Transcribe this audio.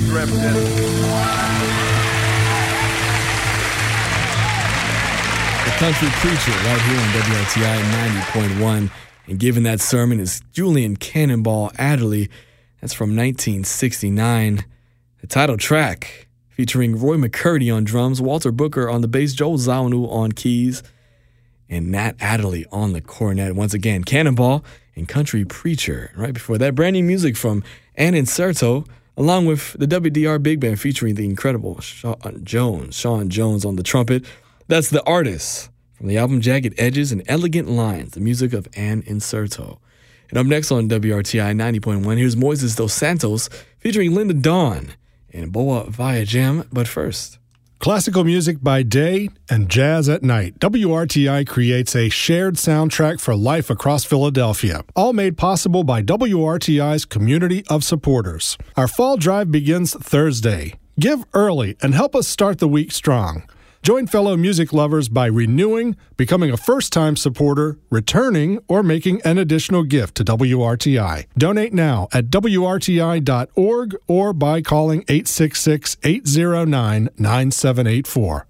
The Country Preacher right here on WRTI 90.1. And giving that sermon is Julian Cannonball Adderley. That's from 1969. The title track featuring Roy McCurdy on drums, Walter Booker on the bass, Joel Zawanu on keys, and Nat Adderley on the cornet. Once again, Cannonball and Country Preacher. Right before that, brand new music from Ann Incerto, along with the WDR Big Band featuring the incredible Sean Jones on the trumpet. That's The Artist from the album Jagged Edges and Elegant Lines, the music of Ann Incerto. And up next on WRTI 90.1, here's Moises dos Santos featuring Linda Dawn and Boa Via Jam. But first, classical music by day and jazz at night. WRTI creates a shared soundtrack for life across Philadelphia, all made possible by WRTI's community of supporters. Our fall drive begins Thursday. Give early and help us start the week strong. Join fellow music lovers by renewing, becoming a first-time supporter, returning, or making an additional gift to WRTI. Donate now at WRTI.org or by calling 866-809-9784.